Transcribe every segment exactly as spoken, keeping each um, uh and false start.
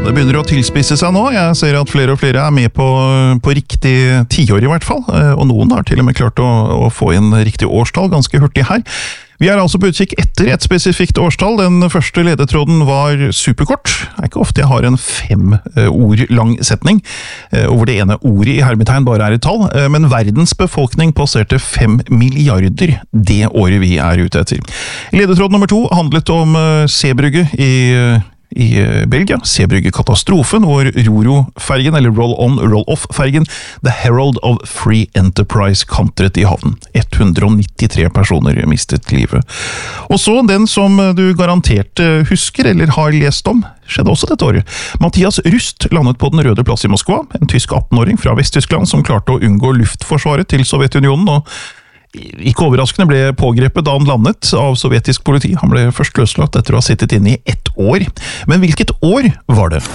Det begynner å tilspisse seg nå. Jeg ser at flere og flere er med på, på riktig tiår i hvert fall, og noen har til og med klart å, å få inn riktig årstall ganske hurtig her. Vi er altså på utkikk etter et spesifikt årstall. Den første ledetråden var superkort. Det er ikke ofte jeg har en fem ord lang setning, hvor det ene ordet i hermetegn bare er et tall, men verdens befolkning passerte fem milliarder det året vi er ute etter. Ledetråd nummer to handlet om Zeebrugge i i Belgia, Zeebrugge-katastrofen, hvor Roro-fergen, eller Roll-on, Roll-off-fergen, The Herald of Free Enterprise kantret i havnen. hundre nittitre personer mistet livet. Og så den som du garantert husker, eller har lest om, skjedde også dette året. Mathias Rust landet på den røde plass i Moskva, en tysk atten-åring fra Vest-Tyskland som klarte å unngå luftforsvaret til Sovjetunionen, og ikke overraskende ble pågrepet da han landet av sovjetisk politi. Han ble først løslatt etter å ha sittet inne i ett år. Men hvilket år var det?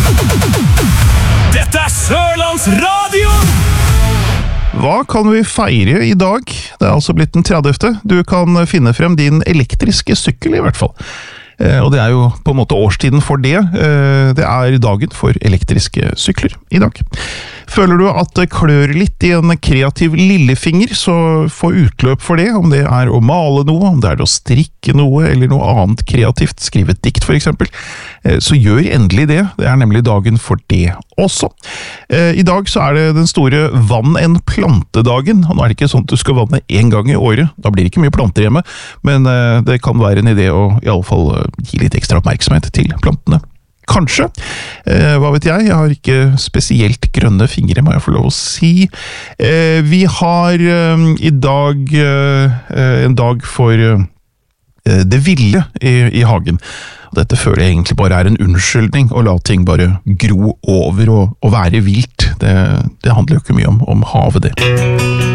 Dette er Sørlandsradio! Hva kan vi feire i dag? Det er altså blitt den tredivte. Du kan finne frem din elektriske sykkel i hvert fall. Og det er jo på en måte årstiden for det. Det er dagen for elektriske sykler i dag. Føler du at det klør litt i en kreativ lillefinger, så få utløp for det, om det er å male noe, om det er å strikke noe, eller noe annet kreativt, skrive et dikt for eksempel, så gjør endelig det. Det er nemlig dagen for det også. I dag så er det den store vann en plantedagen, og nå er det ikke sånn at du skal vanne en gang i året, da blir det ikke mye planter hjemme, men det kan være en idé å i alle fall gi litt ekstra oppmerksomhet til plantene. Kanskje. Eh, hva vet jeg? Jeg har ikke spesielt grønne fingre, må jeg få lov å si. Eh, vi har eh, i dag eh, en dag for eh, det ville i, i hagen. Dette føler jeg egentlig bare er en unnskyldning å la ting bare gro over og, og være vilt. Det, det handler jo ikke mye om, om havet det.